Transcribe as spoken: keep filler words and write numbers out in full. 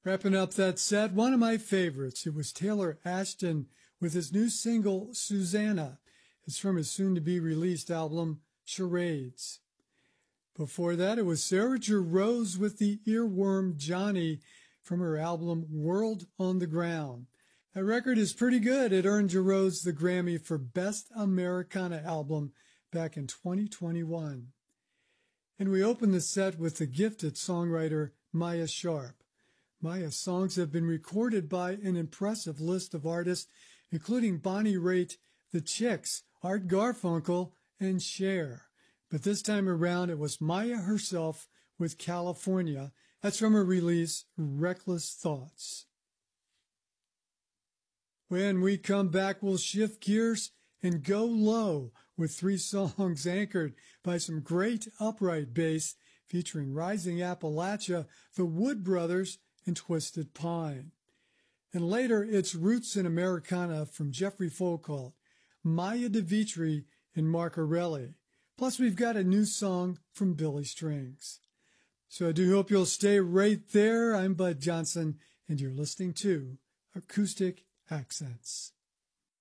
Wrapping up that set, one of my favorites. It was Taylor Ashton with his new single, Susanna. It's from his soon-to-be-released album, Charades. Before that, it was Sarah Jarosz with the earworm Johnny from her album, World on the Ground. That record is pretty good. It earned Jarosz the Grammy for Best Americana Album back in twenty twenty-one. And we opened the set with the gifted songwriter Maya Sharp. Maya's songs have been recorded by an impressive list of artists, including Bonnie Raitt, The Chicks, Art Garfunkel, and Cher. But this time around, it was Maya herself with California. That's from her release, Reckless Thoughts. When we come back, we'll shift gears and go low with three songs anchored by some great upright bass featuring Rising Appalachia, the Wood Brothers, and Twisted Pine. And later, it's Roots in Americana from Jeffrey Folcalt, Maya DeVitri, and Mark Arelli. Plus, we've got a new song from Billy Strings. So I do hope you'll stay right there. I'm Bud Johnson, and you're listening to Acoustic Accents.